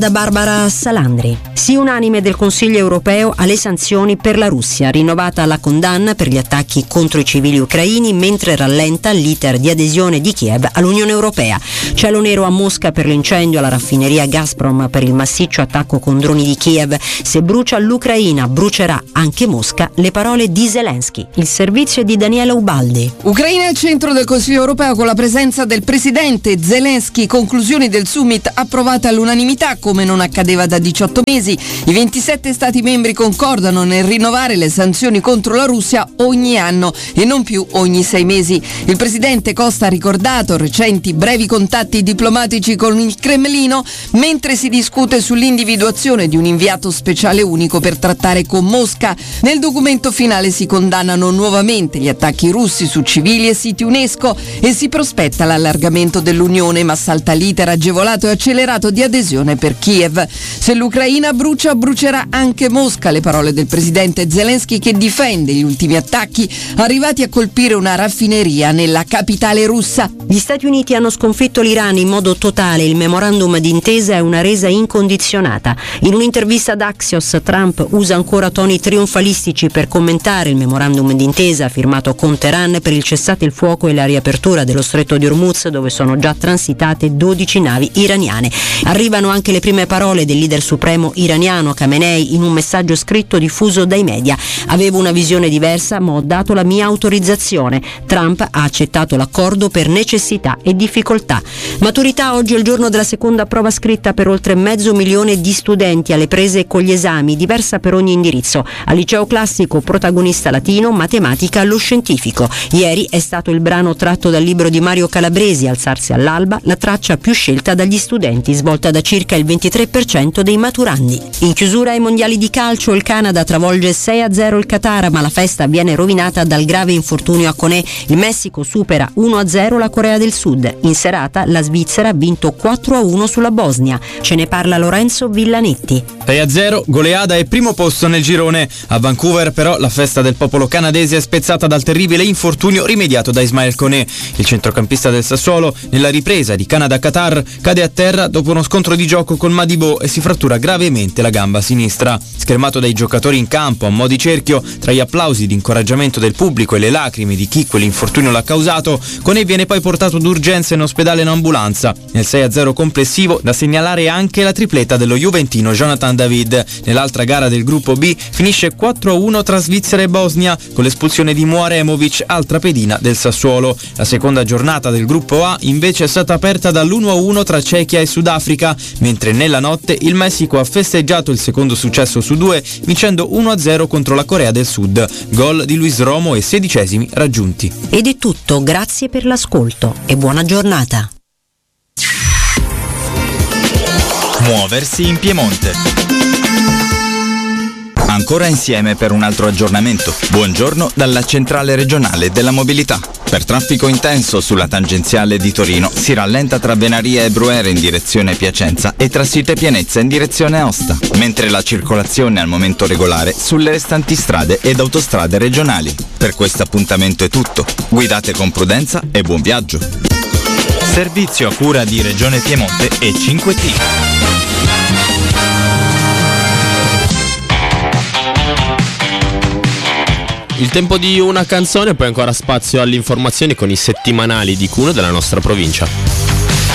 Da Barbara Salandri. Sì unanime del Consiglio europeo alle sanzioni per la Russia, rinnovata la condanna per gli attacchi contro i civili ucraini, mentre rallenta l'iter di adesione di Kiev all'Unione Europea. Cielo nero a Mosca per l'incendio alla raffineria Gazprom per il massiccio attacco con droni di Kiev. Se brucia l'Ucraina, brucerà anche Mosca, le parole di Zelensky. Il servizio di Daniela Ubaldi. Ucraina è al centro del Consiglio europeo con la presenza del presidente Zelensky. Conclusioni del summit approvate all'unanimità come non accadeva da 18 mesi. I 27 Stati membri concordano nel rinnovare le sanzioni contro la Russia ogni anno e non più ogni 6 mesi. Il presidente Costa ha ricordato recenti brevi contatti diplomatici con il Cremlino mentre si discute sull'individuazione di un inviato speciale unico per trattare con Mosca. Nel documento finale si condannano nuovamente gli attacchi russi su civili e siti UNESCO e si prospetta l'allargamento dell'Unione, ma salta l'iter agevolato e accelerato di adesione per Kiev. Se l'Ucraina brucia, brucerà anche Mosca, le parole del presidente Zelensky che difende gli ultimi attacchi arrivati a colpire una raffineria nella capitale russa. Gli Stati Uniti hanno sconfitto l'Iran in modo totale, il memorandum d'intesa è una resa incondizionata. In un'intervista ad Axios, Trump usa ancora toni trionfalistici per commentare il memorandum d'intesa firmato con Teheran per il cessate il fuoco e la riapertura dello stretto di Hormuz, dove sono già transitate 12 navi iraniane. Arrivano anche le prime parole del leader supremo iraniano Khamenei in un messaggio scritto diffuso dai media. Avevo una visione diversa, ma ho dato la mia autorizzazione. Trump ha accettato l'accordo per necessità e difficoltà. Maturità, oggi è il giorno della seconda prova scritta per oltre 500.000 di studenti alle prese con gli esami, diversa per ogni indirizzo. Al liceo classico, protagonista latino, matematica allo scientifico. Ieri è stato il brano tratto dal libro di Mario Calabresi, Alzarsi all'alba, la traccia più scelta dagli studenti, svolta da circa il 23% dei maturandi. In chiusura ai mondiali di calcio, il Canada travolge 6-0 il Qatar, ma la festa viene rovinata dal grave infortunio a Koné. Il Messico supera 1-0 la Corea del Sud. In serata la Svizzera ha vinto 4-1 sulla Bosnia. Ce ne parla Lorenzo Villanetti. 6-0, goleada e primo posto nel girone. A Vancouver però la festa del popolo canadese è spezzata dal terribile infortunio rimediato da Ismael Koné. Il centrocampista del Sassuolo, nella ripresa di Canada-Qatar, cade a terra dopo uno scontro di gioco con Madibo e si frattura gravemente la gamba sinistra. Schermato dai giocatori in campo a mo' di cerchio, tra gli applausi di incoraggiamento del pubblico e le lacrime di chi quell'infortunio l'ha causato, Koné viene poi portato d'urgenza in ospedale in ambulanza. Nel 6-0 complessivo da segnalare anche la tripletta dello juventino Jonathan David. Nell'altra gara del gruppo B finisce 4-1 tra Svizzera e Bosnia, con l'espulsione di Muaremovic, altra pedina del Sassuolo. La seconda giornata del gruppo A invece è stata aperta dall'1-1 tra Cechia e Sudafrica, mentre nella notte il Messico ha festeggiato il secondo successo su 2 vincendo 1-0 contro la Corea del Sud. Gol di Luis Romo e 16esimi raggiunti. Ed è tutto, grazie per l'ascolto e buona giornata. Muoversi in Piemonte. Ancora insieme per un altro aggiornamento. Buongiorno dalla centrale regionale della mobilità. Per traffico intenso sulla tangenziale di Torino si rallenta tra Venaria e Bruere in direzione Piacenza e tra Site Pianezza in direzione Aosta, mentre la circolazione al momento regolare sulle restanti strade ed autostrade regionali. Per questo appuntamento è tutto. Guidate con prudenza e buon viaggio. Servizio a cura di Regione Piemonte e 5T. Il tempo di una canzone, poi ancora spazio alle informazioni con i settimanali di Cuneo della nostra provincia.